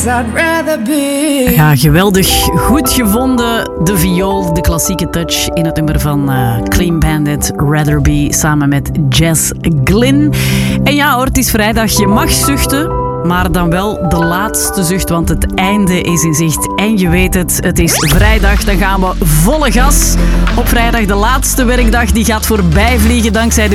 Ja, geweldig goed gevonden. De viool, de klassieke touch in het nummer van Clean Bandit, Rather Be, samen met Jess Glynn. En ja hoor, het is vrijdag, je mag zuchten, maar dan wel de laatste zucht, want het einde is in zicht. En je weet het is vrijdag, dan gaan we volle gas. Op vrijdag de laatste werkdag, die gaat voorbij vliegen dankzij de